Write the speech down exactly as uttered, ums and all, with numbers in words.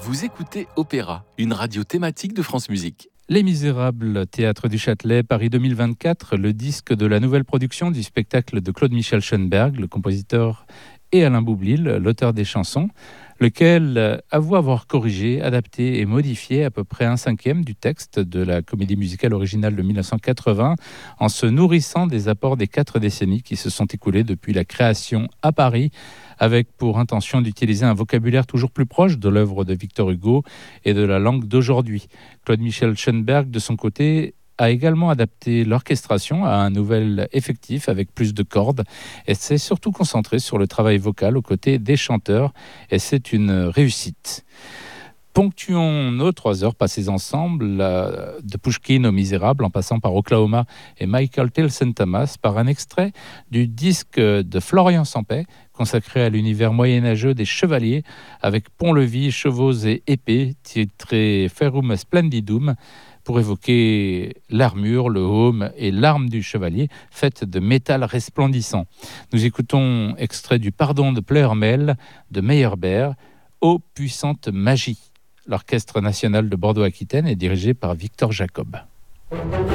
Vous écoutez Opéra, une radio thématique de France Musique. Les Misérables, Théâtre du Châtelet, Paris deux mille vingt-quatre, le disque de la nouvelle production du spectacle de Claude-Michel Schoenberg, le compositeur, et Alain Boublil, l'auteur des chansons, lequel avoue avoir corrigé, adapté et modifié à peu près un cinquième du texte de la comédie musicale originale de dix-neuf cent quatre-vingts, en se nourrissant des apports des quatre décennies qui se sont écoulées depuis la création à Paris, avec pour intention d'utiliser un vocabulaire toujours plus proche de l'œuvre de Victor Hugo et de la langue d'aujourd'hui. Claude-Michel Schoenberg, de son côté, a également adapté l'orchestration à un nouvel effectif avec plus de cordes et s'est surtout concentré sur le travail vocal aux côtés des chanteurs, et c'est une réussite. Ponctuons nos trois heures passées ensemble, de Pouchkine aux Misérables, en passant par Oklahoma et Michael Tilson Thomas, par un extrait du disque de Florian Sampey, consacré à l'univers moyenâgeux des chevaliers, avec pont-levis, chevaux et épées, titré Ferrum Splendidum, pour évoquer l'armure, le haume et l'arme du chevalier, faite de métal resplendissant. Nous écoutons extrait du Pardon de Pleurmel de Meyerbeer, Ô puissante magie. L'Orchestre national de Bordeaux-Aquitaine est dirigé par Victor Jacob.